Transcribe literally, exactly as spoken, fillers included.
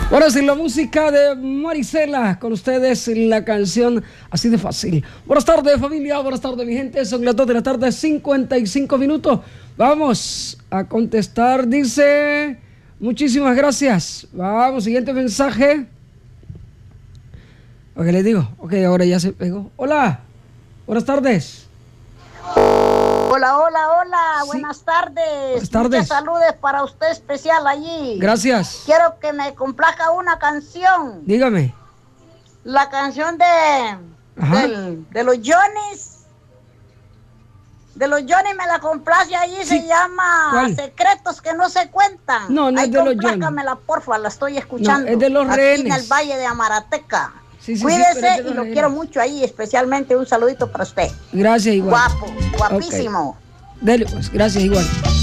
Ahora sí, la música de Marisela, con ustedes la canción Así de Fácil. Buenas tardes, familia, buenas tardes, mi gente. Son las dos de la tarde, cincuenta y cinco minutos. Vamos a contestar, dice, muchísimas gracias. Vamos, siguiente mensaje. Ok, le digo, ok, ahora ya se pegó. Hola, buenas tardes. Hola, hola, hola, sí. buenas tardes. Buenas tardes. Muchas saludos para usted especial allí. Gracias. Quiero que me complazca una canción. Dígame. La canción de, del, de los Johnny's. De los Johnny's me la complace allí, sí. Se llama ¿Cuál? Secretos que no se cuentan. No, no Ahí es de los Johnny's. Complácamela, porfa, la estoy escuchando. No, es de los aquí Rehenes. En el Valle de Amarateca. Sí, sí, Cuídese sí, y lo rehenes. Quiero mucho ahí, especialmente un saludito para usted. Gracias, igual. Guapo, guapísimo. Okay. Dele pues, gracias igual.